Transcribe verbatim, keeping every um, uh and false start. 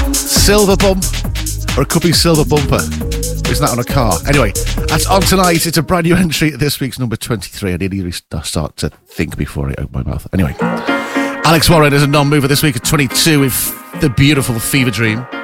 Silver Bump, or it could be Silver Bumper. Isn't that on a car? Anyway, that's on tonight. It's a brand new entry at this week's number twenty-three. I need to start to think before I open my mouth. Anyway, Alex Warren is a non-mover this week at twenty-two with The Beautiful Fever Dream.